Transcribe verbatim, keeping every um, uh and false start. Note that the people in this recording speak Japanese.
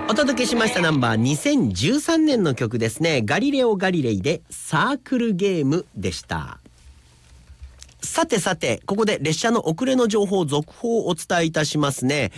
お届けしましたナンバーにせんじゅうさんねんの曲ですね。ガリレオ・ガリレイでサークルゲームでした。さてさて、ここで列車の遅れの情報続報をお伝えいたしますね。